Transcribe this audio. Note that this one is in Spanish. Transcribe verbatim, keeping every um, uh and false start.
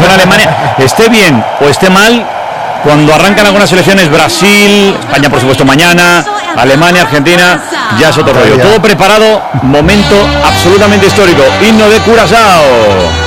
selección Alemania, esté bien o esté mal, cuando arrancan algunas selecciones, Brasil, España por supuesto mañana, Alemania, Argentina, ya es otro rollo. Todo preparado, momento absolutamente histórico, himno de Curazao.